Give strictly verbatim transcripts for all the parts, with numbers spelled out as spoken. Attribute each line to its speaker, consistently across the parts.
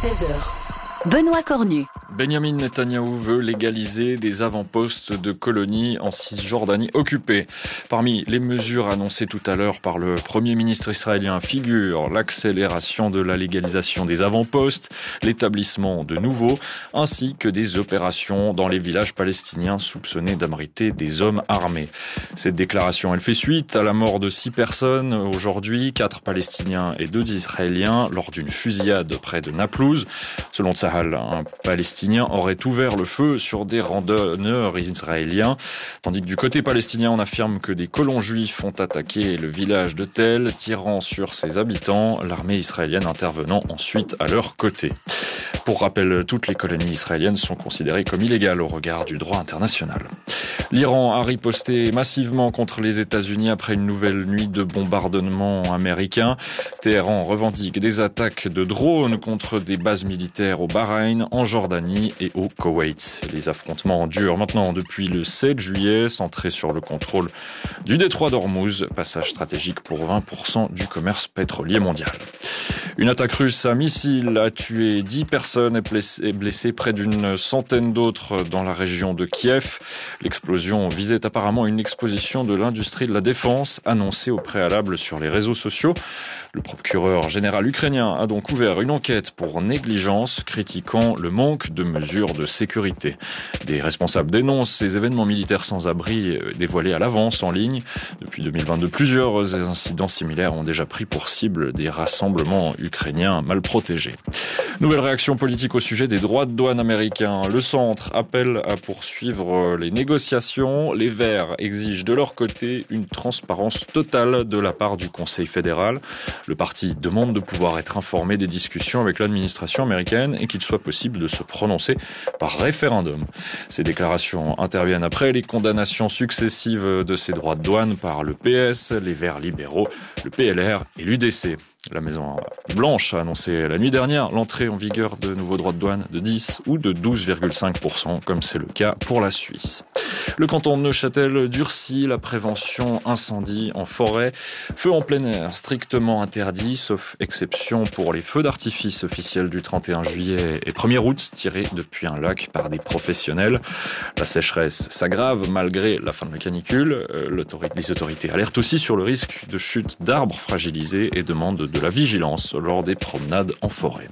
Speaker 1: seize heures. Benoît Cornu.
Speaker 2: Benjamin Netanyahou veut légaliser des avant-postes de colonies en Cisjordanie occupée. Parmi les mesures annoncées tout à l'heure par le Premier ministre israélien figure l'accélération de la légalisation des avant-postes, l'établissement de nouveaux, ainsi que des opérations dans les villages palestiniens soupçonnés d'abriter des hommes armés. Cette déclaration, elle fait suite à la mort de six personnes aujourd'hui, quatre Palestiniens et deux Israéliens, lors d'une fusillade près de Naplouse. Selon Tsahal, un Palestinien aurait ouvert le feu sur des randonneurs israéliens, tandis que du côté palestinien, on affirme que des colons juifs ont attaqué le village de Tel, tirant sur ses habitants, l'armée israélienne intervenant ensuite à leur côté. Pour rappel, toutes les colonies israéliennes sont considérées comme illégales au regard du droit international. L'Iran a riposté massivement contre les États-Unis après une nouvelle nuit de bombardements américains. Téhéran revendique des attaques de drones contre des bases militaires au Bahreïn, en Jordanie et au Koweït. Les affrontements durent maintenant depuis le sept juillet, centrés sur le contrôle du détroit d'Ormuz, passage stratégique pour vingt pour cent du commerce pétrolier mondial. Une attaque russe à missile a tué dix personnes et blessé près d'une centaine d'autres dans la région de Kiev. L'explosion visait apparemment une exposition de l'industrie de la défense annoncée au préalable sur les réseaux sociaux. Le procureur général ukrainien a donc ouvert une enquête pour négligence, critiquant le manque de mesures de sécurité. Des responsables dénoncent ces événements militaires sans abri dévoilés à l'avance en ligne. Depuis deux mille vingt-deux, plusieurs incidents similaires ont déjà pris pour cible des rassemblements ukrainiens mal protégés. Nouvelle réaction politique au sujet des droits de douane américains. Le centre appelle à poursuivre les négociations. Les Verts exigent de leur côté une transparence totale de la part du Conseil fédéral. Le parti demande de pouvoir être informé des discussions avec l'administration américaine et qu'il soit possible de se prononcer par référendum. Ces déclarations interviennent après les condamnations successives de ces droits de douane par le P S, les Verts libéraux, le P L R et l'U D C. La Maison Blanche a annoncé la nuit dernière l'entrée en vigueur de nouveaux droits de douane de dix ou de douze virgule cinq pour cent, comme c'est le cas pour la Suisse. Le canton de Neuchâtel durcit la prévention incendie en forêt. Feu en plein air, strictement interdit, sauf exception pour les feux d'artifice officiels du trente et un juillet et premier août, tirés depuis un lac par des professionnels. La sécheresse s'aggrave malgré la fin de la canicule. Les autorités alertent aussi sur le risque de chute d'arbres fragilisés et demandent de la vigilance lors des promenades en forêt.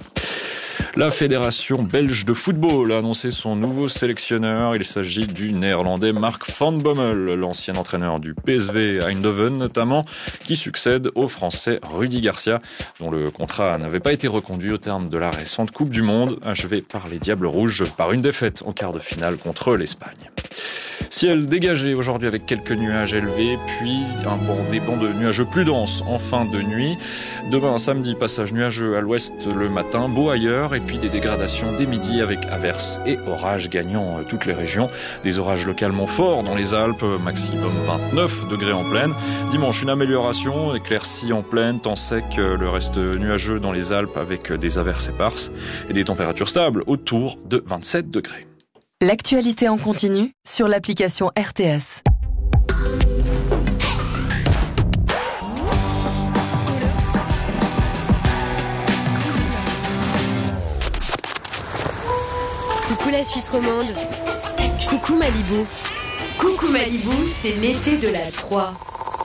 Speaker 2: La Fédération belge de football a annoncé son nouveau sélectionneur. Il s'agit du néerlandais Mark van Bommel, l'ancien entraîneur du P S V Eindhoven notamment, qui succède au français Rudy Garcia, dont le contrat n'avait pas été reconduit au terme de la récente Coupe du Monde, achevée par les Diables Rouges par une défaite en quart de finale contre l'Espagne. Ciel dégagé aujourd'hui avec quelques nuages élevés, puis un banc, des bancs de nuageux plus denses en fin de nuit. Demain, samedi, passage nuageux à l'ouest le matin, beau ailleurs, et puis des dégradations dès midi avec averses et orages gagnant toutes les régions. Des orages localement forts dans les Alpes, maximum vingt-neuf degrés en plaine. Dimanche, une amélioration, éclaircies en plaine, temps sec, le reste nuageux dans les Alpes avec des averses éparses et des températures stables autour de vingt-sept degrés.
Speaker 1: L'actualité en continu sur l'application R T S.
Speaker 3: Coucou la Suisse romande. Coucou Malibu. Coucou Malibu, c'est l'été de la trois.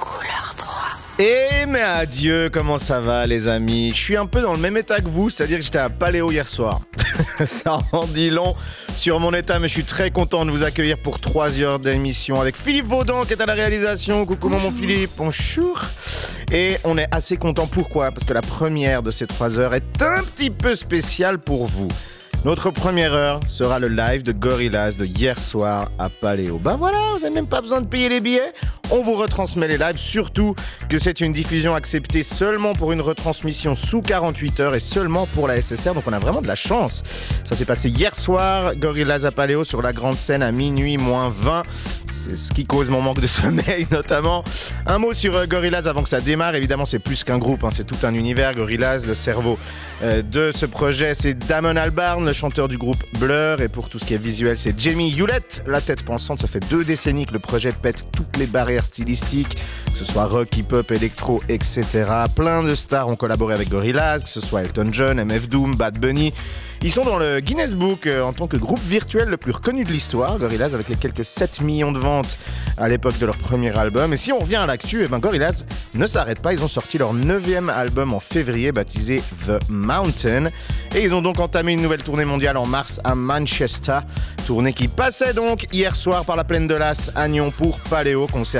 Speaker 4: Eh mais adieu, comment ça va les amis? Je suis un peu dans le même état que vous, c'est-à-dire que j'étais à Paléo hier soir. Ça en dit long sur mon état, mais je suis très content de vous accueillir pour trois heures d'émission avec Philippe Vaudan qui est à la réalisation. Coucou mon Philippe, bonjour. Et on est assez content, pourquoi? Parce que la première de ces trois heures est un petit peu spéciale pour vous. Notre première heure sera le live de Gorillaz de hier soir à Paléo. Ben voilà, vous n'avez même pas besoin de payer les billets. On vous retransmet les lives, surtout que c'est une diffusion acceptée seulement pour une retransmission sous quarante-huit heures et seulement pour la S S R. Donc on a vraiment de la chance. Ça s'est passé hier soir, Gorillaz à Paléo sur la grande scène à minuit moins vingt. C'est ce qui cause mon manque de sommeil notamment. Un mot sur euh, Gorillaz avant que ça démarre. Évidemment, c'est plus qu'un groupe, hein, c'est tout un univers. Gorillaz, le cerveau euh, de ce projet, c'est Damon Albarn, le chanteur du groupe Blur. Et pour tout ce qui est visuel, c'est Jamie Hewlett, la tête pensante. Ça fait deux décennies que le projet pète toutes les barrières stylistiques, que ce soit rock, hip-hop, électro, et cetera. Plein de stars ont collaboré avec Gorillaz, que ce soit Elton John, M F Doom, Bad Bunny. Ils sont dans le Guinness Book euh, en tant que groupe virtuel le plus reconnu de l'histoire, Gorillaz, avec les quelques sept millions de ventes à l'époque de leur premier album. Et si on revient à l'actu, eh ben Gorillaz ne s'arrête pas. Ils ont sorti leur neuvième album en février, baptisé The Mountain. Et ils ont donc entamé une nouvelle tournée mondiale en mars à Manchester. Tournée qui passait donc hier soir par la plaine de Las à Nyon pour Paléo, concert